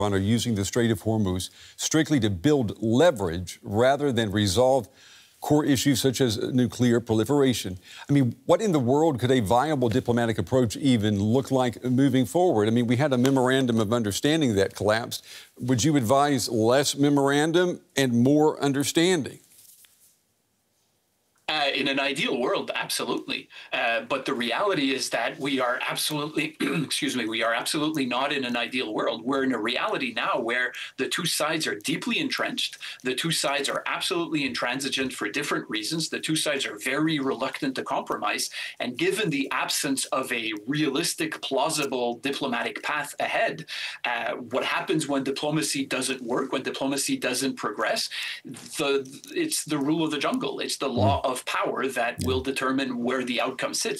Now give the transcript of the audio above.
are using the Strait of Hormuz strictly to build leverage rather than resolve core issues such as nuclear proliferation. I mean, what in the world could a viable diplomatic approach even look like moving forward? I mean, we had a memorandum of understanding that collapsed. Would you advise less memorandum and more understanding? In an ideal world, absolutely. But the reality is that we are absolutely, excuse me, we are absolutely not in an ideal world. We're in a reality now where the two sides are deeply entrenched. The two sides are absolutely intransigent for different reasons. The two sides are very reluctant to compromise. And given the absence of a realistic, plausible diplomatic path ahead, what happens when diplomacy doesn't work, when diplomacy doesn't progress, it's the rule of the jungle. It's the law of power that will determine where the outcome sits.